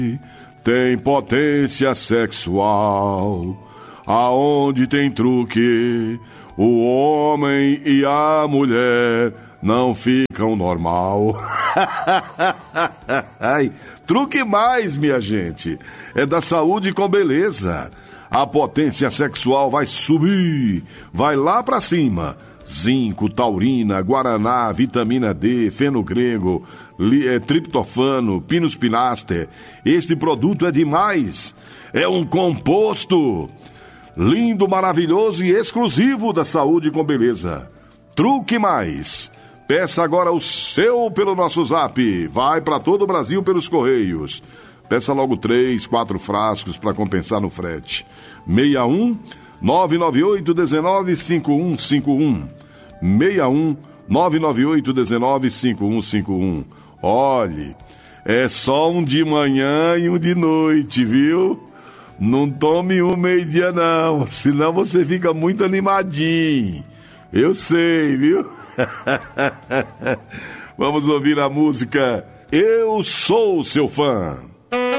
tem potência sexual. Aonde tem truque, o homem e a mulher não ficam normal. Ai, truque mais, minha gente. É da Saúde com Beleza. A potência sexual vai subir, vai lá pra cima. Zinco, taurina, guaraná, vitamina D, fenogrego, triptofano, pinus pinaster. Este produto é demais. É um composto lindo, maravilhoso e exclusivo da Saúde com Beleza. Truque mais. Peça agora o seu pelo nosso zap. Vai para todo o Brasil pelos Correios. Peça logo 3, 4 frascos para compensar no frete. 61 998 19 5151. 61 998 19 5151. Olhe, é só um de manhã e um de noite, viu? Não tome um meio-dia não, senão você fica muito animadinho. Eu sei, viu? Vamos ouvir a música Eu Sou Seu Fã.